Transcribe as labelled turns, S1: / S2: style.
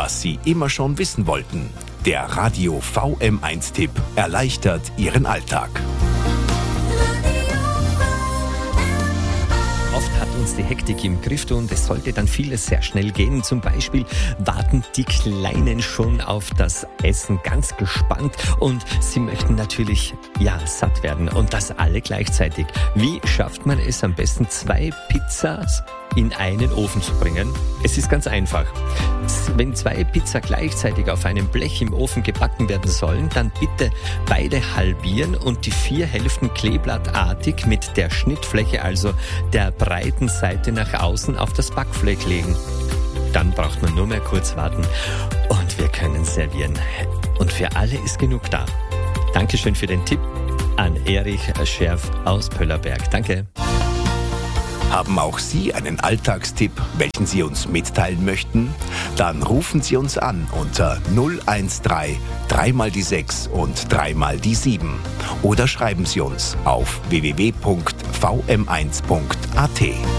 S1: was Sie immer schon wissen wollten. Der Radio VM1-Tipp erleichtert Ihren Alltag.
S2: Oft hat uns die Hektik im Griff und es sollte dann vieles sehr schnell gehen. Zum Beispiel warten die Kleinen schon auf das Essen ganz gespannt und sie möchten natürlich satt werden und das alle gleichzeitig. Wie schafft man es am besten, 2 Pizzas in einen Ofen zu bringen? Es ist ganz einfach. Wenn 2 Pizza gleichzeitig auf einem Blech im Ofen gebacken werden sollen, dann bitte beide halbieren und die 4 Hälften kleeblattartig mit der Schnittfläche, also der breiten Seite nach außen, auf das Backblech legen. Dann braucht man nur mehr kurz warten und wir können servieren. Und für alle ist genug da. Dankeschön für den Tipp an Erich Scherf aus Pöllerberg. Danke.
S1: Haben auch Sie einen Alltagstipp, welchen Sie uns mitteilen möchten? Dann rufen Sie uns an unter 013 3 mal die 6 und 3 mal die 7 oder schreiben Sie uns auf www.vm1.at.